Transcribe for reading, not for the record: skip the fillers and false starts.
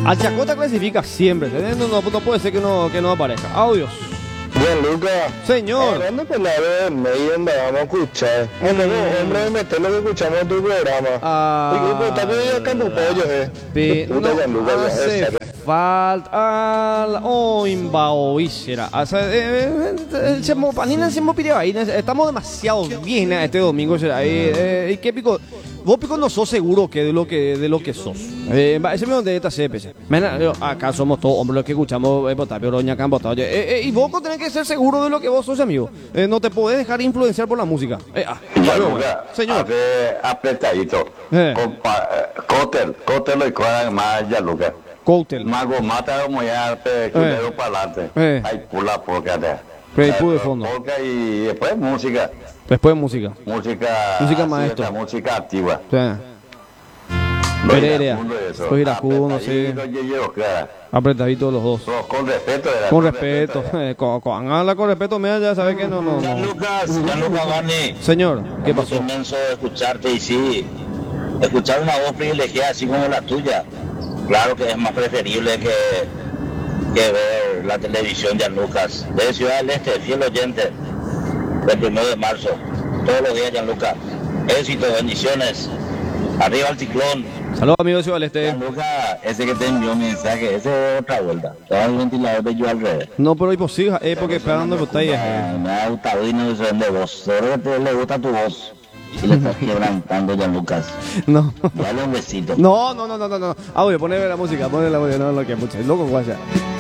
Al Chacota clasifica siempre. No puede ser que no aparezca. Audios. Bien, Lucas. Señor. Hablando con la de medio, vamos a escuchar. Hombre, meter lo que escuchamos en tu programa. Y grupo está bien Campo Pollo, no hace falta. Imbaoísera. Panina se me pidió ahí. Estamos demasiado bien este domingo. ¿Y qué pico? Vos pico no sos seguro que de lo que sos. Ese me donde está CPC. Acá somos todos hombres los que escuchamos Potapio, Roña, Campo. Y vos tenés que ser seguro de lo que vos sos, amigo. No te podés dejar influenciar por la música. Señor. Apretadito. Cótel lo cuadran más ya, Lucas. Cótel. Mago mata como ya, pero para adelante. Hay pula polka de. De fondo. Polka y después música. Después música. Música maestro. Sí, música activa. Sí. Pereira. Los iracundos, sí. Apretaditos los dos. Con respeto. Con respeto. Con respeto, mira, ya sabes que no. Gianluca Vani. Señor, ¿qué pasó? Es inmenso escucharte y sí, escuchar una voz privilegiada así como la tuya. Claro que es más preferible que ver la televisión, Gianlucas. De Ciudad del Este, fiel oyente del 1 de marzo. Todos los días, Gianluca. Éxito, bendiciones. Arriba el ciclón. Saludos, amigos de Ciudad del Este. Gianluca, ese que te envió un mensaje, ese es otra vuelta. Todo el ventilador de yo al revés. No, pero es imposible, porque esperando botellas. Me ha gustado y no se de voz. Seguro que te le gusta tu voz. Y le estás quebrantando, Gianlucas. No. Dale un besito. No. Audio, ponle la música, no lo que mucho. Es loco, guaya.